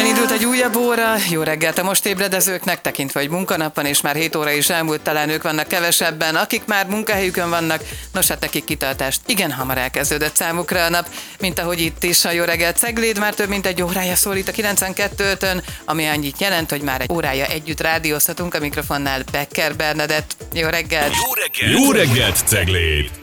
Elindult egy újabb óra, jó reggelt a most ébredezőknek, tekintve, hogy munkanap van, és már 7 óra is elmúlt, talán ők vannak kevesebben, akik már munkahelyükön vannak, nos hát nekik kitartást. Igen, hamar elkezdődött számukra a nap, mint ahogy itt is a Jó reggelt Cegléd már több mint egy órája szól itt a 92.5-ön, ami annyit jelent, hogy már egy órája együtt rádiózhatunk, a mikrofonnál Becker Bernadett. Jó reggelt! Jó reggelt Cegléd!